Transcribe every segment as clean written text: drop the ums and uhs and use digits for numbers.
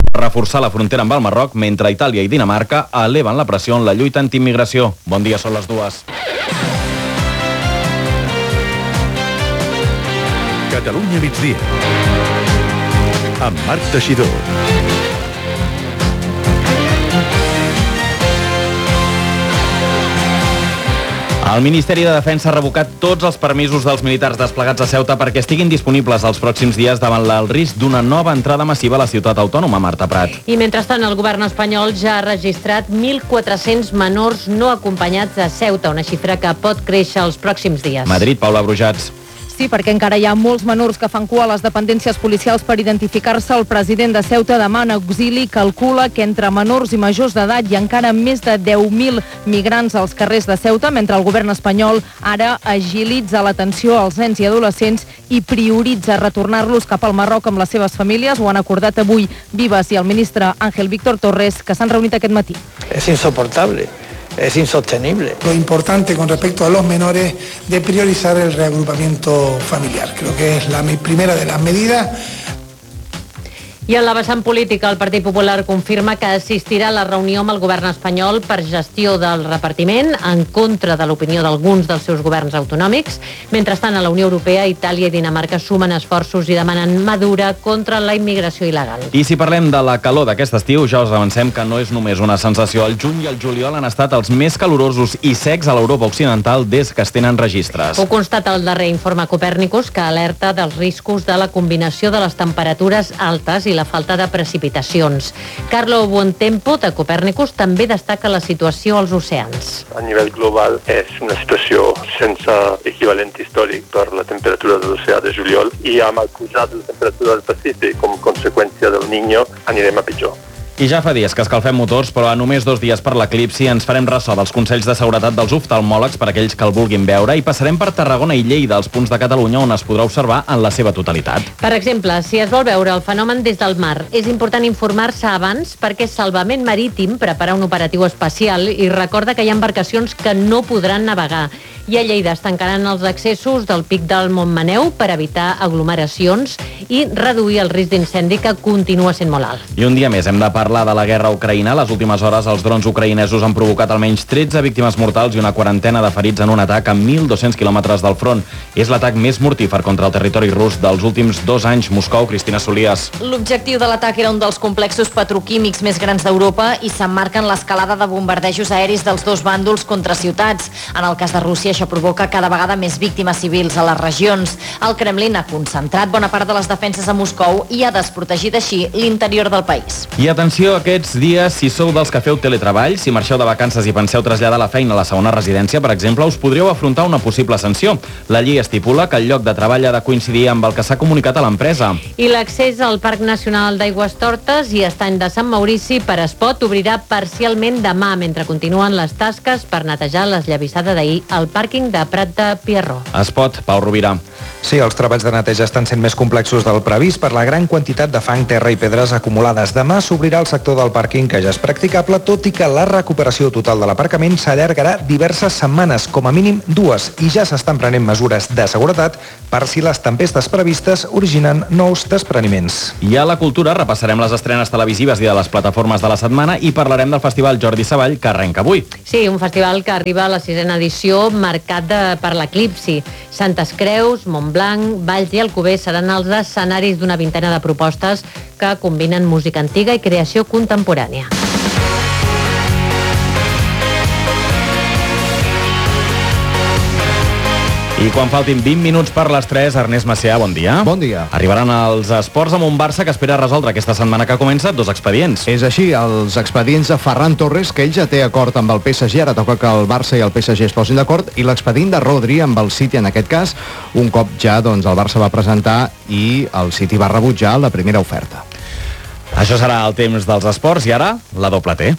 reforçar la frontera amb el Marroc, mentre Itàlia i Dinamarca eleven la pressió en la lluita antiimmigració. Bon dia, són les 2. Catalunya migdia. Amb Marc Teixidor. El Ministeri de Defensa ha revocat tots els permisos dels militars desplegats a Ceuta perquè estiguin disponibles els pròxims dies davant el risc d'una nova entrada massiva a la ciutat autònoma. Marta Prat. I mentrestant, el govern espanyol ja ha registrat 1.400 menors no acompanyats a Ceuta, una xifra que pot créixer els pròxims dies. Madrid, Paula Brujats. Sí, perquè encara hi ha molts menors que fan cua a les dependències policials per identificar-se. El president de Ceuta demana auxili, calcula que entre menors i majors d'edat hi ha encara més de 10.000 migrants als carrers de Ceuta, mentre el govern espanyol ara agilitza l'atenció als nens i adolescents i prioritza retornar-los cap al Marroc amb les seves famílies. Ho han acordat avui Vives i el ministre Ángel Víctor Torres, que s'han reunit aquest matí. És insoportable. Es insostenible. Lo importante con respecto a los menores de priorizar el reagrupamiento familiar. Creo que es la primera de las medidas. I en la vessant política, el Partit Popular confirma que assistirà a la reunió amb el govern espanyol per gestió del repartiment, en contra de l'opinió d'alguns dels seus governs autonòmics. Mentrestant, a la Unió Europea, Itàlia i Dinamarca sumen esforços i demanen mesura contra la immigració il·legal. I si parlem de la calor d'aquest estiu, ja us avancem que no és només una sensació. El juny i el juliol han estat els més calorosos i secs a l'Europa occidental des que es tenen registres. Ho constata el darrer informe Copèrnicus, que alerta dels riscos de la combinació de les temperatures altes i la falta de precipitacions. Carlo Buontempo, de Copèrnicus, també destaca la situació als oceans. A nivell global és una situació sense equivalent històric per la temperatura de l'oceà de juliol i amb el pujat de la temperatura del Pacífic com a conseqüència del Niño anirem a pitjor. I ja fa dies que escalfem motors, però a només 2 dies per l'eclipsi ens farem ressò dels consells de seguretat dels oftalmòlegs per aquells que el vulguin veure i passarem per Tarragona i Lleida, els punts de Catalunya on es podrà observar en la seva totalitat. Per exemple, si es vol veure el fenomen des del mar, és important informar-se abans perquè Salvament Marítim prepara un operatiu especial i recorda que hi ha embarcacions que no podran navegar. I a Lleida es tancaran els accessos del pic del Montmaneu per evitar aglomeracions i reduir el risc d'incendi que continua sent molt alt. I un dia més hem de parlar de la guerra a Ucraïna. A les últimes hores els drons ucraïnesos han provocat almenys 13 víctimes mortals i una quarantena de ferits en un atac a 1.200 quilòmetres del front. És l'atac més mortífer contra el territori rus dels últims 2 anys. Moscou, Cristina Solias. L'objectiu de l'atac era un dels complexos petroquímics més grans d'Europa i s'emmarca en l'escalada de bombardejos aeris dels dos bàndols contra ciutats. En el cas de Rússia, això provoca cada vegada més víctimes civils a les regions. El Kremlin ha concentrat bona part de les defenses a Moscou i ha desprotegit així l'interior del país. I atenció aquests dies, si sou dels que feu teletreball, si marxeu de vacances i penseu traslladar la feina a la segona residència, per exemple, us podríeu afrontar una possible sanció. La llei estipula que el lloc de treball ha de coincidir amb el que s'ha comunicat a l'empresa. I l'accés al Parc Nacional d'Aigüestortes i Estany de Sant Maurici per Espot obrirà parcialment demà, mentre continuen les tasques per netejar l'esllavissada d'ahir al pàrquing de Prat de Pierró. Espot, Pau Rovira. Sí, els treballs de neteja estan sent més complexos del previst per la gran quantitat de fang, terra i pedres acumulades. Demà s'obrirà el sector del pàrquing, que ja és practicable, tot i que la recuperació total de l'aparcament s'allargarà diverses setmanes, com a mínim 2, i ja s'estan prenent mesures de seguretat per si les tempestes previstes originen nous despreniments. I a la cultura repassarem les estrenes televisives i de les plataformes de la setmana i parlarem del Festival Jordi Savall, que arrenca avui. Sí, un festival que arriba a la 6ª edició, marcat per l'eclipsi. Santes Creus, Montblanc, Valls i Alcover seran els escenaris d'una vintena de propostes que combinen música antiga i creació contemporània. I quan faltin 20 minuts per les 3, Ernest Macià, bon dia. Bon dia. Arribaran els esports amb un Barça que espera resoldre aquesta setmana que comença 2 expedients. És així, els expedients de Ferran Torres, que ell ja té acord amb el PSG, ara toca que el Barça i el PSG es posin d'acord, i l'expedient de Rodri amb el City, en aquest cas, un cop ja el Barça va presentar i el City va rebutjar la primera oferta. Això serà el temps dels esports i ara la doble T.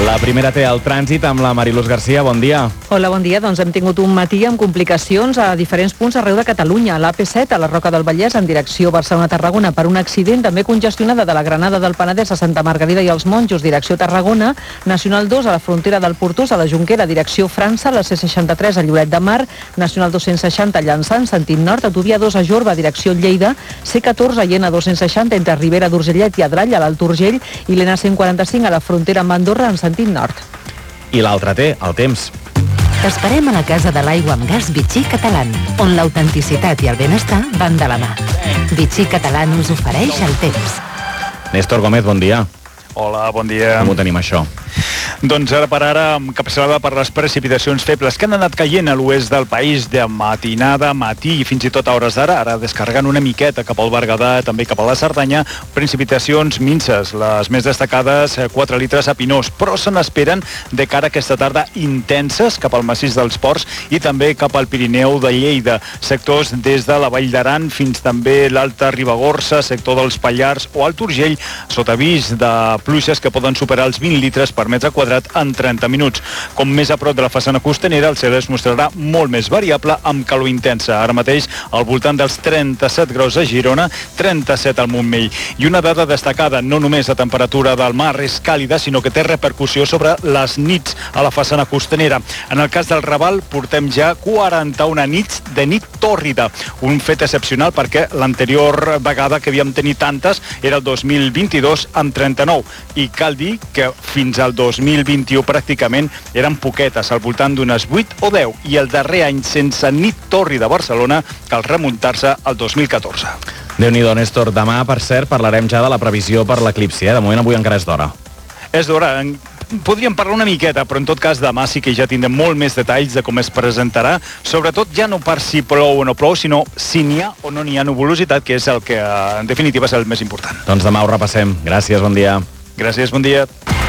La primera té el trànsit amb la Mariluz Garcia. Bon dia. Hola, bon dia. Doncs hem tingut un matí amb complicacions a diferents punts arreu de Catalunya. L'AP7 a la Roca del Vallès en direcció Barcelona-Tarragona per un accident, també congestionada de la Granada del Penedès a Santa Margarida i els Monjos, direcció Tarragona, Nacional 2 a la frontera del Portús, a la Jonquera, direcció França, la C63 a Lloret de Mar, Nacional 260 a Llançà, en sentit nord, autovia 2 a Jorba, direcció Lleida, C14 a Llena 260 entre Ribera d'Urgellet i Adrall, a l'Alt Urgell, i l'ENA 145 a la frontera amb Andorra, en sentit nord. I l'altre té el temps. T'esperem a la Casa de l'Aigua amb Gas Vichy Catalán, on l'autenticitat i el benestar van de la mà. Vichy Catalán us ofereix el temps. Néstor Gómez, bon dia. Hola, bon dia. Com ho tenim, això? Doncs ara per ara, encapçalada per les precipitacions febles que han anat caient a l'oest del país de matinada, matí i fins i tot a hores d'ara, ara descarregant una miqueta cap al Berguedà, també cap a la Cerdanya, precipitacions minces, les més destacades 4 litres a Pinós, però se n'esperen de cara a aquesta tarda intenses cap al massís dels Ports i també cap al Pirineu de Lleida, sectors des de la Vall d'Aran fins també l'Alta Ribagorça, sector dels Pallars o Alt Urgell, sota avís de pluges que poden superar els 20 litres per metre quadrat en 30 minuts. Com més a prop de la façana costanera, el cel es mostrarà molt més variable amb calor intensa. Ara mateix al voltant dels 37 graus a Girona, 37 al Montmell. I una dada destacada, no només la temperatura del mar és càlida, sinó que té repercussió sobre les nits a la façana costanera. En el cas del Raval portem ja 41 nits de nit tòrrida. Un fet excepcional perquè l'anterior vegada que havíem tenir tantes era el 2022 amb 39. I cal dir que fins al 2021 pràcticament eren poquetes, al voltant d'unes 8 o 10, i el darrer any sense nit tòrrida a Barcelona cal remuntar-se al 2014. Déu-n'hi-do, Néstor. Demà, per cert, parlarem ja de la previsió per l'eclipsi. De moment, avui encara és d'hora. És d'hora. Podríem parlar una miqueta, però en tot cas demà sí que ja tindrem molt més detalls de com es presentarà, sobretot ja no per si plou o no plou, sinó si n'hi ha o no n'hi ha nuvolositat, que és el que en definitiva és el més important. Doncs demà ho repassem. Gràcies, bon dia. Gràcies, bon dia.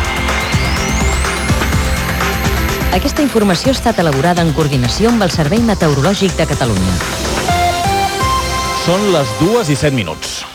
Aquesta informació ha estat elaborada en coordinació amb el Servei Meteorològic de Catalunya. Són les 2:07.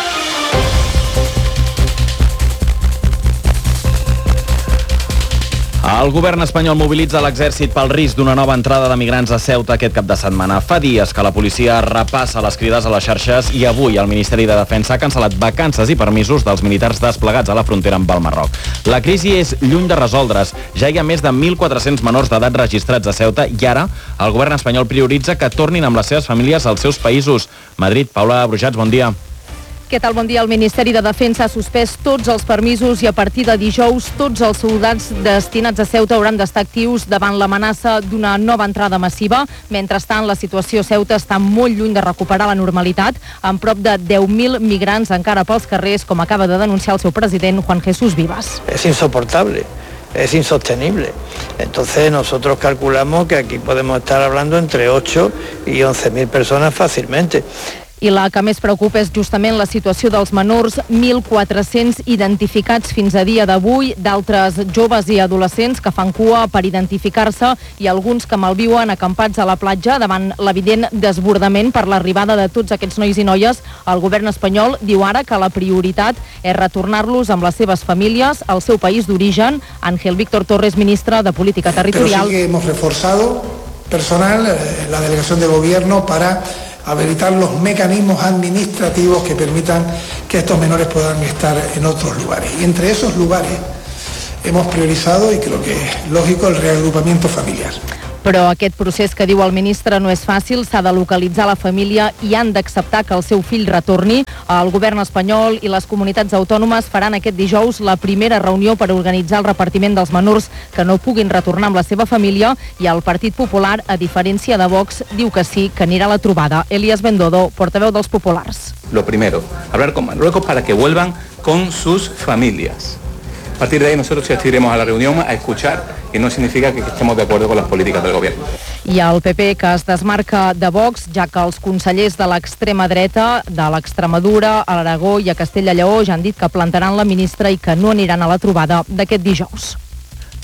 El govern espanyol mobilitza l'exèrcit pel risc d'una nova entrada de migrants a Ceuta aquest cap de setmana. Fa dies que la policia repassa les crides a les xarxes i avui el Ministeri de Defensa ha cancel·lat vacances i permisos dels militars desplegats a la frontera amb el Marroc. La crisi és lluny de resoldre's. Ja hi ha més de 1.400 menors d'edat registrats a Ceuta i ara el govern espanyol prioritza que tornin amb les seves famílies als seus països. Madrid, Paula Brujats, bon dia. Què tal? Bon dia. El Ministeri de Defensa ha suspès tots els permisos i a partir de dijous tots els soldats destinats a Ceuta hauran d'estar actius davant l'amenaça d'una nova entrada massiva. Mentrestant, la situació a Ceuta està molt lluny de recuperar la normalitat, amb prop de 10.000 migrants encara pels carrers, com acaba de denunciar el seu president, Juan Jesús Vivas. Es insoportable. Es insostenible. Entonces nosotros calculamos que aquí podemos estar hablando entre 8 y 11.000 personas fácilmente. I la que més preocupa és justament la situació dels menors, 1.400 identificats fins a dia d'avui, d'altres joves i adolescents que fan cua per identificar-se i alguns que malviuen acampats a la platja davant l'evident desbordament per l'arribada de tots aquests nois i noies. El govern espanyol diu ara que la prioritat és retornar-los amb les seves famílies al seu país d'origen. Ángel Víctor Torres, ministre de Política Territorial. Pero sí que hemos reforzado personal, la delegación de gobierno para habilitar los mecanismos administrativos que permitan que estos menores puedan estar en otros lugares. Y entre esos lugares hemos priorizado, y creo que es lógico, el reagrupamiento familiar. Però aquest procés que diu el ministre no és fàcil, s'ha de localitzar la família i han d'acceptar que el seu fill retorni. El govern espanyol i les comunitats autònomes faran aquest dijous la primera reunió per organitzar el repartiment dels menors que no puguin retornar amb la seva família i el Partit Popular, a diferència de Vox, diu que sí, que anirà a la trobada. Elías Bendodo, portaveu dels populars. Lo primero, hablar con Marruecos para que vuelvan con sus familias. A partir de ahí nosotros asistiremos a la reunión a escuchar y no significa que estemos de acuerdo con las políticas del gobierno. I el PP que es desmarca de Vox, ja que els consellers de l'extrema dreta, de l'Extremadura, a l'Aragó i a Castella-Lleó ja han dit que plantaran la ministra i que no aniran a la trobada d'aquest dijous.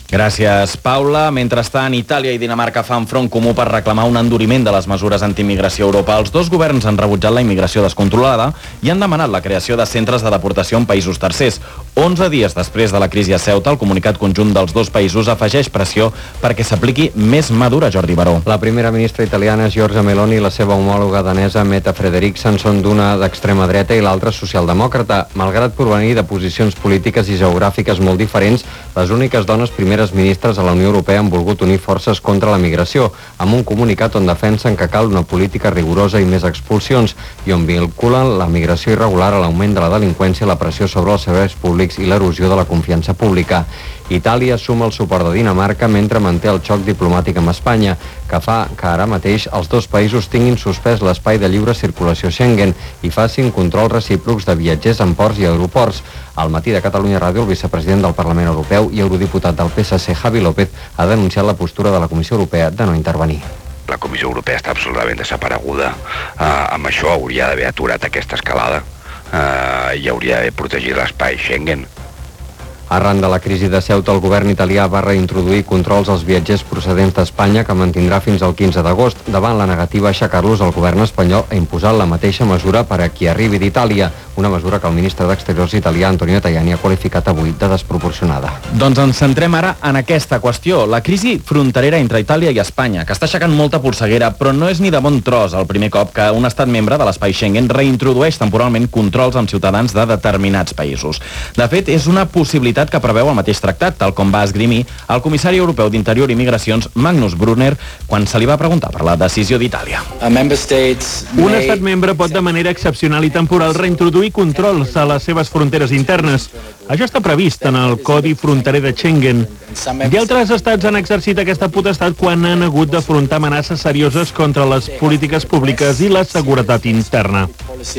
Gràcies, Paula. Mentrestant, Itàlia i Dinamarca fan front comú per reclamar un enduriment de les mesures antiimmigració a Europa. Els dos governs han rebutjat la immigració descontrolada i han demanat la creació de centres de deportació en països tercers. 11 dies després de la crisi a Ceuta, el comunicat conjunt dels dos països afegeix pressió perquè s'apliqui més mà dura, Jordi Baró. La primera ministra italiana, Giorgia Meloni, i la seva homòloga danesa, Mette Frederiksen, són d'una d'extrema dreta i l'altra socialdemòcrata. Malgrat provenir de posicions polítiques i geogràfiques molt diferents, les úniques dones primeres ministres a la Unió Europea han volgut unir forces contra la migració, amb un comunicat on defensen que cal una política rigorosa i més expulsions, i on vinculen la migració irregular a l'augment de la delinqüència, la pressió sobre els serveis públics i l'erosió de la confiança pública. Itàlia suma el suport de Dinamarca mentre manté el xoc diplomàtic amb Espanya, que fa que ara mateix els dos països tinguin suspès l'espai de lliure circulació Schengen i facin controls recíprocs de viatgers en ports i aeroports. Al matí de Catalunya Ràdio, el vicepresident del Parlament Europeu i eurodiputat del PSC, Javi López, ha denunciat la postura de la Comissió Europea de no intervenir. La Comissió Europea està absolutament desapareguda. Amb això hauria d'haver aturat aquesta escalada i hauria d'haver protegit l'espai Schengen. Arran de la crisi de Ceuta, el govern italià va reintroduir controls als viatgers procedents d'Espanya, que mantindrà fins al 15 d'agost. Davant la negativa a aixecar-los, el govern espanyol ha imposat la mateixa mesura per a qui arribi d'Itàlia, una mesura que el ministre d'Exteriors italià, Antonio Tajani, ha qualificat avui de desproporcionada. Doncs ens centrem ara en aquesta qüestió, la crisi fronterera entre Itàlia i Espanya, que està aixecant molta polseguera, però no és ni de bon tros el primer cop que un estat membre de l'espai Schengen reintrodueix temporalment controls amb ciutadans de determinats països. De fet, és una possibilitat que preveu el mateix tractat, tal com va esgrimir el comissari europeu d'Interior i Migracions, Magnus Brunner, quan se li va preguntar per la decisió d'Itàlia. Un estat membre pot de manera excepcional i temporal reintroduir controls a les seves fronteres internes. Això està previst en el Codi Fronterer de Schengen. I altres estats han exercit aquesta potestat quan han hagut d'afrontar amenaces serioses contra les polítiques públiques i la seguretat interna.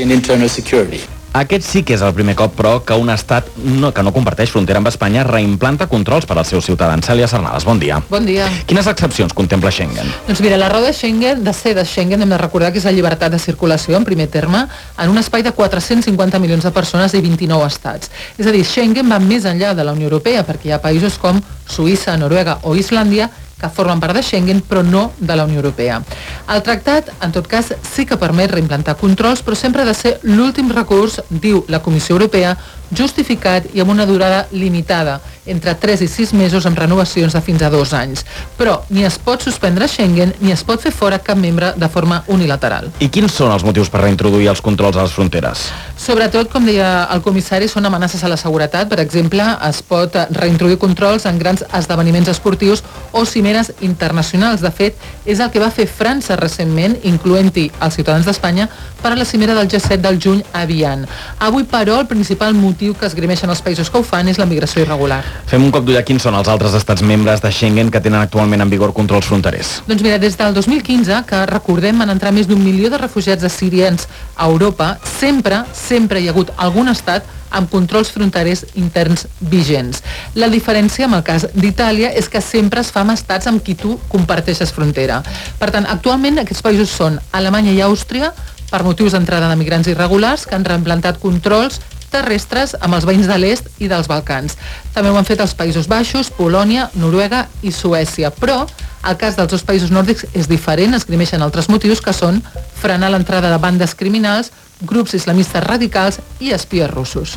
Aquest sí que és el primer cop, però, que un estat que no comparteix frontera amb Espanya reimplanta controls per als seus ciutadans. Cèlia Sernades, bon dia. Bon dia. Quines excepcions contempla Schengen? Doncs mira, la raó de Schengen, de ser de Schengen, hem de recordar que és la llibertat de circulació, en primer terme, en un espai de 450 milions de persones i 29 estats. És a dir, Schengen va més enllà de la Unió Europea, perquè hi ha països com Suïssa, Noruega o Islàndia que formen part de Schengen, però no de la Unió Europea. El tractat, en tot cas, sí que permet reimplantar controls, però sempre ha de ser l'últim recurs, diu la Comissió Europea, justificat i amb una durada limitada, entre 3 i 6 mesos amb renovacions de fins a 2 anys. Però ni es pot suspendre Schengen ni es pot fer fora cap membre de forma unilateral. I quins són els motius per reintroduir els controls a les fronteres? Sobretot, com deia el comissari, són amenaces a la seguretat. Per exemple, es pot reintroduir controls en grans esdeveniments esportius o cimeres internacionals. De fet, és el que va fer França recentment, incloent-hi els ciutadans d'Espanya, per a la cimera del G7 del juny a Vian. Avui, però, el principal motiu que esgrimeixen els països que ho fan és la migració irregular. Fem un cop d'ull a quins són els altres estats membres de Schengen que tenen actualment en vigor controls fronterers. Doncs mira, des del 2015, que recordem van entrar més d'1 milió de refugiats assirians a Europa, sempre hi ha hagut algun estat amb controls fronterers interns vigents. La diferència amb el cas d'Itàlia és que sempre es fa amb estats amb qui tu comparteixes frontera. Per tant, actualment aquests països són Alemanya i Àustria, per motius d'entrada de migrants irregulars, que han reimplantat controls terrestres amb els veïns de l'est i dels Balcans. També ho han fet els Països Baixos, Polònia, Noruega i Suècia. Però el cas dels dos països nòrdics és diferent, esgrimeixen altres motius que són frenar l'entrada de bandes criminals, grups islamistes radicals i espies russos.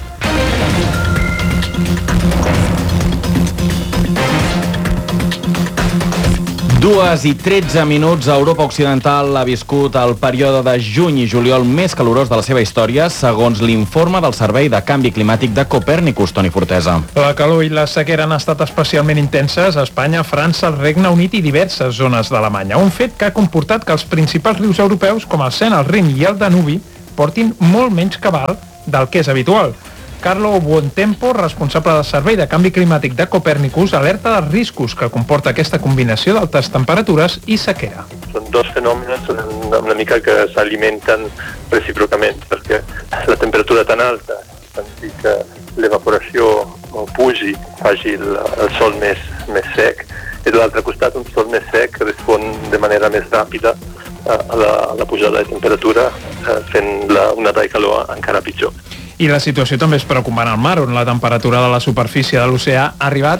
2:13. Europa Occidental ha viscut el període de juny i juliol més calorós de la seva història, segons l'informe del Servei de Canvi Climàtic de Copèrnicus, Toni Fortesa. La calor i la sequera han estat especialment intenses a Espanya, França, el Regne Unit i diverses zones d'Alemanya. Un fet que ha comportat que els principals rius europeus, com el Sena, el Rin i el Danubi, portin molt menys cabal del que és habitual. Carlo Buontempo, responsable del Servei de Canvi Climàtic de Copèrnicus, alerta dels riscos que comporta aquesta combinació d'altes temperatures i sequera. Són dos fenòmens una mica que s'alimenten recíprocament, perquè la temperatura tan alta fa que l'evaporació pugi, faci el sol més sec, i de l'altre costat un sol més sec respon de manera més ràpida a la pujada de temperatura, fent una onada de calor encara pitjor. I la situació també és preocupant al mar, on la temperatura de la superfície de l'oceà ha arribat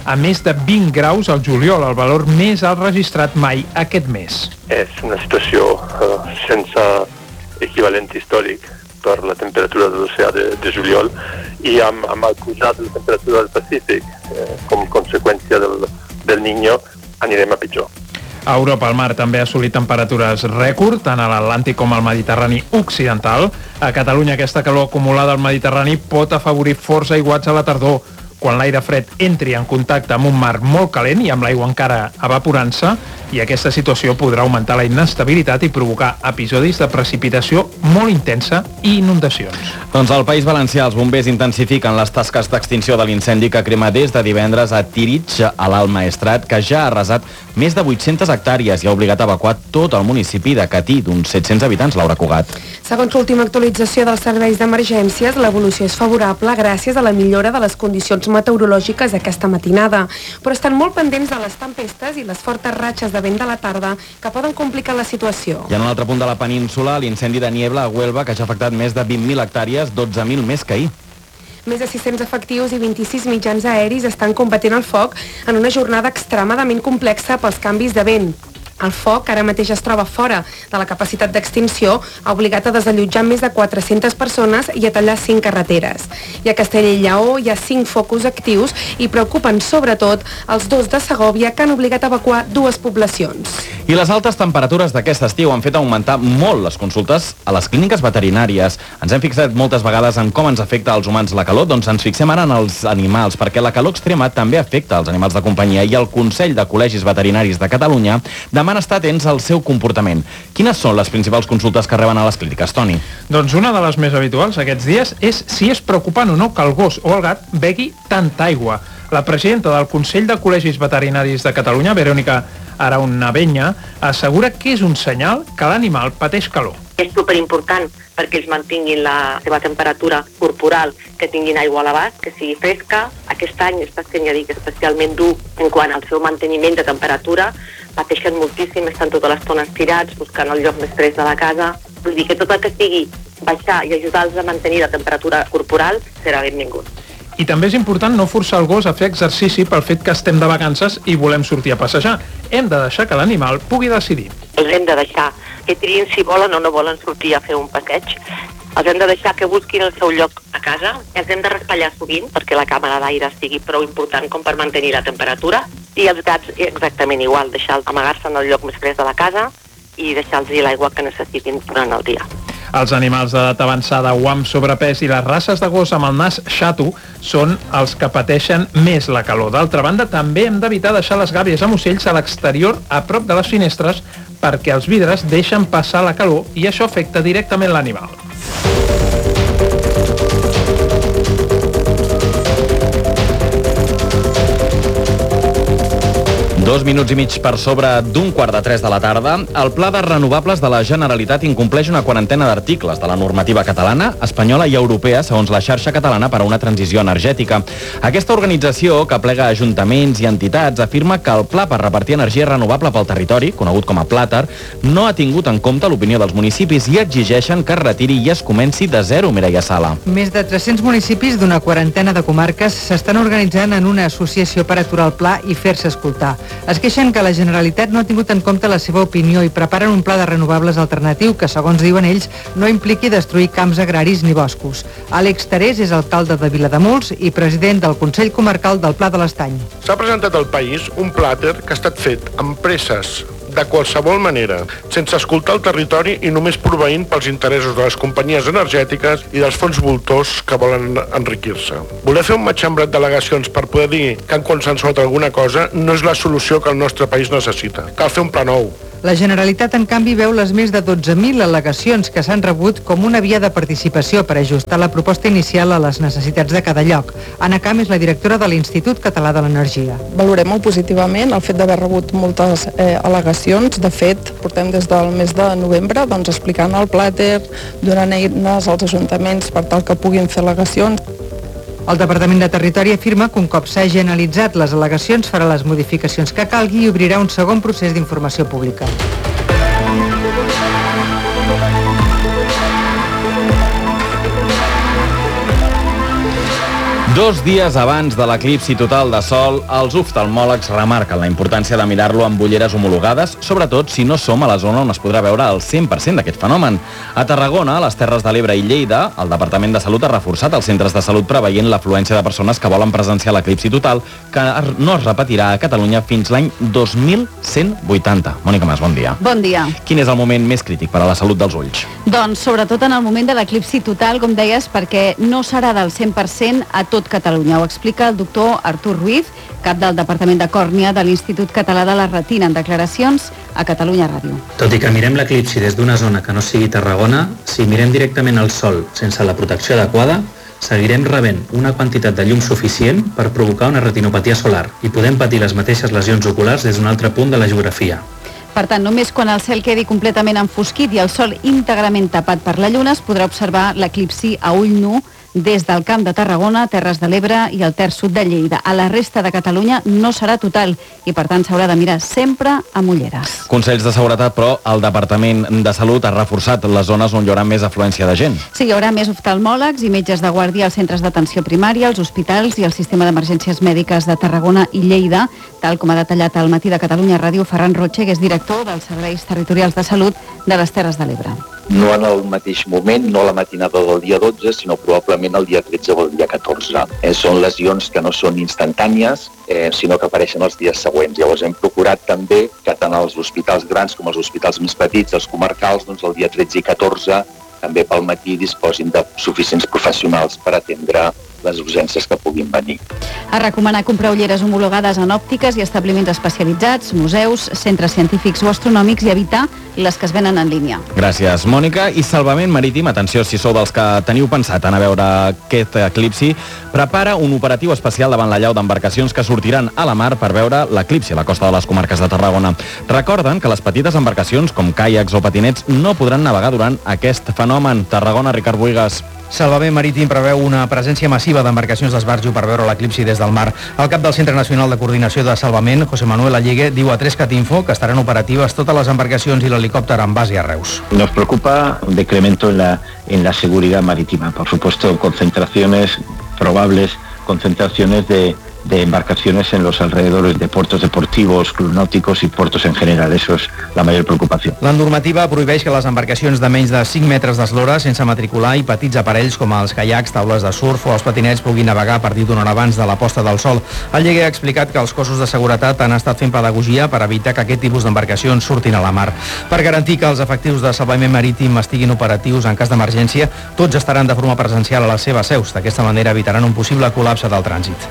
a més de 20 graus al juliol, el valor més alt registrat mai aquest mes. És una situació sense equivalent històric per la temperatura de l'oceà de juliol i amb el pujat de la temperatura del Pacífic com conseqüència del Niño anirem a pitjor. A Europa el mar també ha assolit temperatures rècord, tant a l'Atlàntic com al Mediterrani occidental. A Catalunya aquesta calor acumulada al Mediterrani pot afavorir forts aiguats a la tardor, quan l'aire fred entri en contacte amb un mar molt calent i amb l'aigua encara evaporant-se, i aquesta situació podrà augmentar la inestabilitat i provocar episodis de precipitació molt intensa i inundacions. Doncs al País Valencià els bombers intensifiquen les tasques d'extinció de l'incendi que crema des de divendres a Tírig, a l'Alt Maestrat, que ja ha arrasat més de 800 hectàrees i ha obligat a evacuar tot el municipi de Catí, d'uns 700 habitants, Laura Cugat. Segons l'última actualització dels serveis d'emergències, l'evolució és favorable gràcies a la millora de les condicions meteorològiques aquesta matinada, però estan molt pendents de les tempestes i les fortes ratxes de vent de la tarda que poden complicar la situació. I en un altre punt de la península, l'incendi de Niebla a Huelva, que ja ha afectat més de 20.000 hectàrees, 12.000 més que ahir. Més de 600 efectius i 26 mitjans aeris estan combatent el foc en una jornada extremadament complexa pels canvis de vent. El foc, que ara mateix es troba fora de la capacitat d'extinció, ha obligat a desallotjar més de 400 persones i a tallar 5 carreteres. I a Castella i Lleó hi ha 5 focus actius i preocupen sobretot els 2 de Segòvia, que han obligat a evacuar 2 poblacions. I les altes temperatures d'aquest estiu han fet augmentar molt les consultes a les clíniques veterinàries. Ens hem fixat moltes vegades en com ens afecta als humans la calor, doncs ens fixem ara en els animals, perquè la calor extrema també afecta als animals de companyia i el Consell de Col·legis Veterinaris de Catalunya demana estar atents al seu comportament. Quines són les principals consultes que reben a les clíniques, Toni? Doncs una de les més habituals aquests dies és si és preocupant o no que el gos o el gat begui tanta aigua. La presidenta del Consell de Col·legis Veterinaris de Catalunya, Verònica Araunavenya, assegura que és un senyal que l'animal pateix calor. És superimportant perquè ells mantinguin la seva temperatura corporal, que tinguin aigua a l'abast, que sigui fresca. Aquest any està sent, ja dic, especialment dur en quant al seu manteniment de temperatura. Pateixen moltíssim, estan tota l'estona estirats, buscant el lloc més fresc de la casa. Vull dir que tot el que sigui baixar i ajudar-los a mantenir la temperatura corporal serà benvingut. I també és important no forçar el gos a fer exercici pel fet que estem de vacances i volem sortir a passejar. Hem de deixar que l'animal pugui decidir. Els hem de deixar que triïn si volen o no volen sortir a fer un passeig. Els hem de deixar que busquin el seu lloc a casa. Els hem de raspallar sovint perquè la càmera d'aire sigui prou important com per mantenir la temperatura. I els gats exactament igual, deixar amagar-se en el lloc més fresc de la casa i deixar-los l'aigua que necessitin durant el dia. Els animals d'edat avançada o amb sobrepès i les races de gos amb el nas xato són els que pateixen més la calor. D'altra banda, també hem d'evitar deixar les gàbies amb ocells a l'exterior a prop de les finestres perquè els vidres deixen passar la calor i això afecta directament l'animal. 2 minuts i mig per sobre d'un 2:45 de la tarda, el Pla de Renovables de la Generalitat incompleix una quarantena d'articles de la normativa catalana, espanyola i europea, segons la xarxa catalana per a una transició energètica. Aquesta organització, que plega ajuntaments i entitats, afirma que el pla per repartir energia renovable pel territori, conegut com a Plàter, no ha tingut en compte l'opinió dels municipis i exigeixen que es retiri i es comenci de zero, Mireia Sala. Més de 300 municipis d'una quarantena de comarques s'estan organitzant en una associació per aturar el pla i fer-se escoltar. Es queixen que la Generalitat no ha tingut en compte la seva opinió i preparen un pla de renovables alternatiu que, segons diuen ells, no impliqui destruir camps agraris ni boscos. Àlex Terés és alcalde de Vilademuls i president del Consell Comarcal del Pla de l'Estany. S'ha presentat al país un plàter que ha estat fet amb presses, de qualsevol manera, sense escoltar el territori i només proveint pels interessos de les companyies energètiques i dels fons voltors que volen enriquir-se. Voler fer un matxembrat d'al·legacions per poder dir que han consensuat alguna cosa no és la solució que el nostre país necessita. Cal fer un pla nou. La Generalitat, en canvi, veu les més de 12.000 al·legacions que s'han rebut com una via de participació per ajustar la proposta inicial a les necessitats de cada lloc. Anna Camp és la directora de l'Institut Català de l'Energia. Valorem molt positivament el fet d'haver rebut moltes al·legacions. De fet, portem des del mes de novembre explicant el plàter, donant eines als ajuntaments per tal que puguin fer al·legacions. El Departament de Territori afirma que un cop s'hagi analitzat les al·legacions farà les modificacions que calgui i obrirà un segon procés d'informació pública. 2 dies abans de l'eclipsi total de sol, els oftalmòlegs remarquen la importància de mirar-lo amb ulleres homologades, sobretot si no som a la zona on es podrà veure el 100% d'aquest fenomen. A Tarragona, a les Terres de l'Ebre i Lleida, el Departament de Salut ha reforçat els centres de salut preveient l'afluència de persones que volen presenciar l'eclipsi total, que no es repetirà a Catalunya fins l'any 2180. Mònica Mas, bon dia. Bon dia. Quin és el moment més crític per a la salut dels ulls? Doncs sobretot en el moment de l'eclipsi total, com deies, perquè no serà del 100% a tot Catalunya. Ho explica el doctor Artur Ruiz, cap del Departament de Còrnia de l'Institut Català de la Retina, en declaracions a Catalunya Ràdio. Tot i que mirem l'eclipsi des d'una zona que no sigui Tarragona, si mirem directament al sol sense la protecció adequada, seguirem rebent una quantitat de llum suficient per provocar una retinopatia solar i podem patir les mateixes lesions oculars des d'un altre punt de la geografia. Per tant, només quan el cel quedi completament enfosquit i el sol íntegrament tapat per la lluna es podrà observar l'eclipsi a ull nu des del Camp de Tarragona, Terres de l'Ebre i el terç sud de Lleida. A la resta de Catalunya no serà total i, per tant, s'haurà de mirar sempre amb ulleres. Consells de seguretat, però el Departament de Salut ha reforçat les zones on hi haurà més afluència de gent. Sí, hi haurà més oftalmòlegs i metges de guàrdia als centres d'atenció primària, als hospitals i al sistema d'emergències mèdiques de Tarragona i Lleida, tal com ha detallat al Matí de Catalunya Ràdio Ferran Roche, que és director dels Serveis Territorials de Salut de les Terres de l'Ebre. No en el mateix moment, no la matinada del dia 12, sinó probablement el dia 13 o el dia 14. Són lesions que no són instantànies, sinó que apareixen els dies següents. Llavors hem procurat també que tant els hospitals grans com els hospitals més petits, els comarcals, doncs el dia 13 i 14, també pel matí disposin de suficients professionals per atendre les urgències que puguin venir. Ha recomanat comprar ulleres homologades en òptiques i establiments especialitzats, museus, centres científics o astronòmics i evitar les que es venen en línia. Gràcies, Mònica. I Salvament Marítim, atenció si sou dels que teniu pensat en a veure aquest eclipsi, prepara un operatiu especial davant la llau d'embarcacions que sortiran a la mar per veure l'eclipsi a la costa de les comarques de Tarragona. Recorden que les petites embarcacions, com caiacs o patinets, no podran navegar durant aquest fenomen. Tarragona, Ricard Buigas. Salvament Marítim preveu una presència massiva d'embarcacions d'esbarjo per veure l'eclipsi des del mar. El cap del Centre Nacional de Coordinació de Salvament, José Manuel Allegue, diu a 3cat Info que estaran operatives totes les embarcacions i l'helicòpter amb base a Reus. Nos preocupa un decremento en la seguridad marítima. Por supuesto, probables concentraciones de embarcaciones en los alrededores de puertos deportivos, clubs náuticos y puertos en general. Eso es la mayor preocupació. La normativa prohibeix que les embarcacions de menys de 5 metres d'eslora, sense matricular, i petits aparells com els caiacs, taules de surf o els patinets puguin navegar a partir d'una hora abans de la posta del sol. El Lleguer ha explicat que els cossos de seguretat han estat fent pedagogia per evitar que aquest tipus d'embarcacions surtin a la mar. Per garantir que els efectius de Salvament Marítim estiguin operatius en cas d'emergència, tots estaran de forma presencial a les seves seus. D'aquesta manera evitaran un possible col·lapse del trànsit.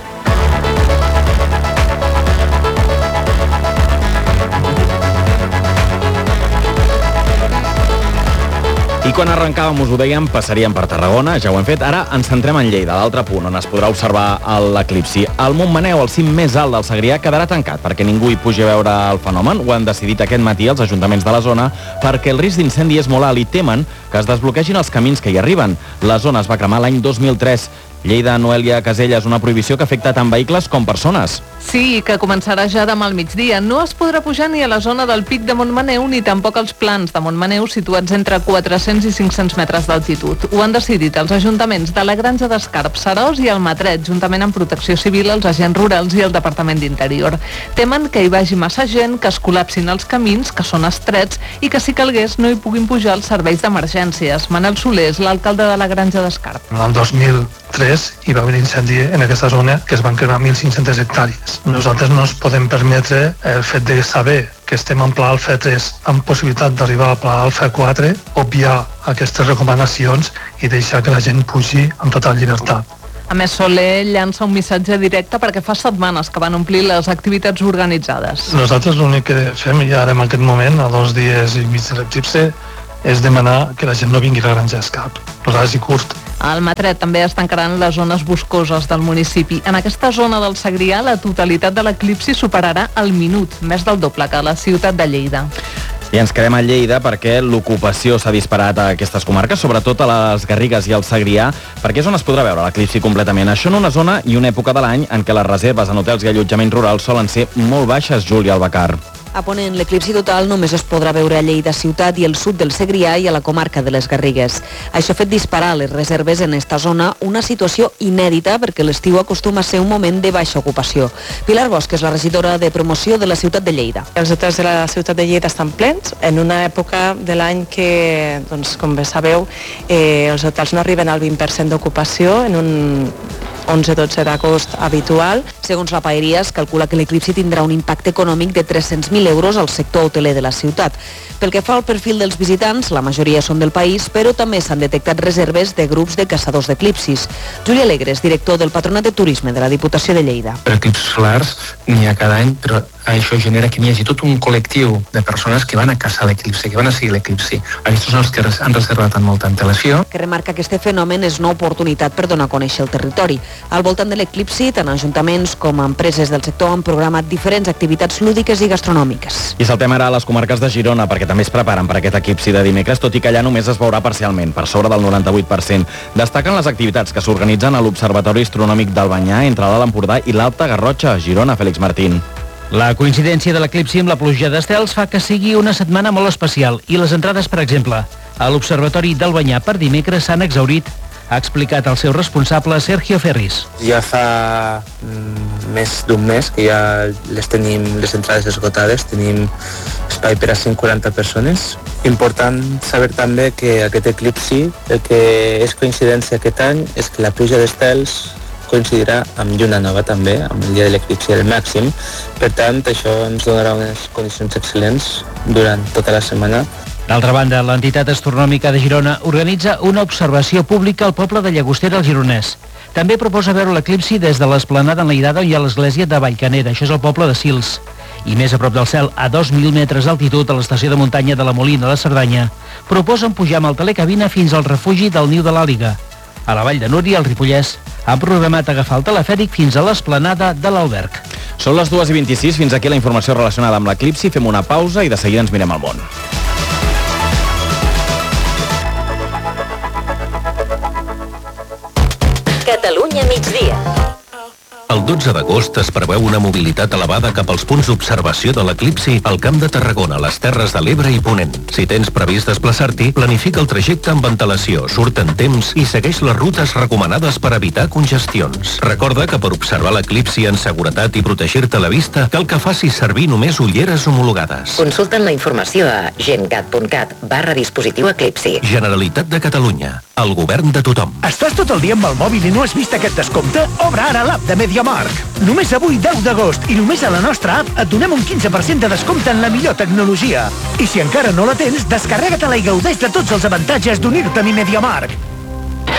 I quan arrencàvem, us ho dèiem, passaríem per Tarragona, ja ho hem fet. Ara ens centrem en Lleida, l'altre punt on es podrà observar l'eclipsi. El Montmaneu, el cim més alt del Segrià, quedarà tancat perquè ningú hi pugi a veure el fenomen. Ho han decidit aquest matí els ajuntaments de la zona perquè el risc d'incendi és molt alt i temen que es desbloquegin els camins que hi arriben. La zona es va cremar l'any 2003. Lleida, Noèlia Caselles, una prohibició que afecta tant vehicles com persones. Sí, que començarà ja demà al migdia. No es podrà pujar ni a la zona del Pic de Montmaneu ni tampoc als plans de Montmaneu situats entre 400 i 500 metres d'altitud. Ho han decidit els ajuntaments de la Granja d'Escarp, Seròs i Almatret, juntament amb Protecció Civil, els agents rurals i el Departament d'Interior. Temen que hi vagi massa gent, que es col·lapsin els camins, que són estrets, i que si calgués no hi puguin pujar els serveis d'emergències. Manel Soler és l'alcalde de la Granja d'Escarp. En el 2003 hi va haver un incendi en aquesta zona que es van cremar 1.500 hectàrees. Nosaltres no ens podem permetre el fet de saber que estem en pla alfa 3 amb possibilitat d'arribar al pla alfa 4, obviar aquestes recomanacions i deixar que la gent pugi amb tota llibertat. A més, Soler llança un missatge directe perquè fa setmanes que van omplir les activitats organitzades. Nosaltres l'únic que fem ja ara en aquest moment, a 2 dies i mig de l'eclipsi, és demanar que la gent no vingui a la Granja d'Escarp, l'horari curt. A Almatret també es tancaran les zones boscoses del municipi. En aquesta zona del Segrià, la totalitat de l'eclipsi superarà el minut, més del doble que a la ciutat de Lleida. I ens quedem a Lleida perquè l'ocupació s'ha disparat a aquestes comarques, sobretot a les Garrigues i al Segrià, perquè és on es podrà veure l'eclipsi completament. Això en una zona i una època de l'any en què les reserves en hotels i allotjaments rurals solen ser molt baixes, Júlia Albacar. A ponent, l'eclipsi total només es podrà veure a Lleida ciutat i el sud del Segrià i a la comarca de les Garrigues. Això ha fet disparar les reserves en esta zona, una situació inèdita perquè l'estiu acostuma a ser un moment de baixa ocupació. Pilar Bosch és la regidora de promoció de la ciutat de Lleida. Els hotels de la ciutat de Lleida estan plens en una època de l'any que, doncs, com bé sabeu, els hotels no arriben al 20% d'ocupació en un 11-12 d'agost habitual. Segons la Paeria, es calcula que l'eclipsi tindrà un impacte econòmic de 300.000 euros al sector hoteler de la ciutat. Pel que fa al perfil dels visitants, la majoria són del país, però també s'han detectat reserves de grups de caçadors d'eclipsis. Juli Alegres, director del Patronat de Turisme de la Diputació de Lleida. Per eclipsis solars n'hi ha cada any, però això genera que n'hi hagi tot un col·lectiu de persones que van a caçar l'eclipsi, que van a seguir l'eclipsi. Aquests són els que han reservat amb molta antelació. Que remarca que este fenomen és una oportunitat per donar a conèixer el territori. Al voltant de l'eclipsi, tant ajuntaments com empreses del sector han programat diferents activitats lúdiques i gastronòmiques. I saltem ara a les comarques de Girona, perquè també es preparen per aquest eclipsi de dimecres, tot i que allà només es veurà parcialment, per sobre del 98%. Destaquen les activitats que s'organitzen a l'Observatori Astronòmic d'Albanyà, entre l'Alt Empordà i l'Alta Garrotxa, Girona. Fèlix Martín. La coincidència de l'eclipsi amb la pluja d'estels fa que sigui una setmana molt especial i les entrades, per exemple, a l'Observatori d'Albanyà per dimecres s'han exhaurit, ha explicat el seu responsable Sergio Ferris. Ja fa més d'un mes que ja tenim les entrades esgotades, tenim espai per a 140 persones. Important saber també que aquest eclipsi, el que és coincidència aquest any, és que la pluja d'estels coincidirà amb lluna nova també, amb el dia de l'eclipsi del màxim. Per tant, això ens donarà unes condicions excel·lents durant tota la setmana. D'altra banda, l'entitat astronòmica de Girona organitza una observació pública al poble de Llagostera, al Gironès. També proposa veure l'eclipsi des de l'esplanada enlairada on hi ha l'església de Vallcanera, això és el poble de Sils. I més a prop del cel, a 2.000 metres d'altitud, a l'estació de muntanya de la Molina de Cerdanya, proposen pujar amb el telecabina fins al refugi del Niu de l'Àliga. A la Vall de Núria, al Ripollès, han programat agafar el telefèric fins a l'esplanada de l'Alberg. Són les 2:26, fins aquí la informació relacionada amb l'eclipsi. Fem una pausa i de seguida ens mirem al món. Catalunya migdia. El 12 d'agost es preveu una mobilitat elevada cap als punts d'observació de l'eclipsi al Camp de Tarragona, les Terres de l'Ebre i Ponent. Si tens previst desplaçar-t'hi, planifica el trajecte amb antelació, surt en temps i segueix les rutes recomanades per evitar congestions. Recorda que per observar l'eclipsi en seguretat i protegir-te la vista, cal que facis servir només ulleres homologades. Consulten la informació a gencat.cat/dispositiu eclipsi. Generalitat de Catalunya, el govern de tothom. Estàs tot el dia amb el mòbil i no has vist aquest descompte? Obre ara l'app de MediaMarkt. Només avui, 10 d'agost, i només a la nostra app et donem un 15% de descompte en la millor tecnologia. I si encara no la tens, descarrega-te-la i gaudeix de tots els avantatges d'unir-te a MediaMarkt.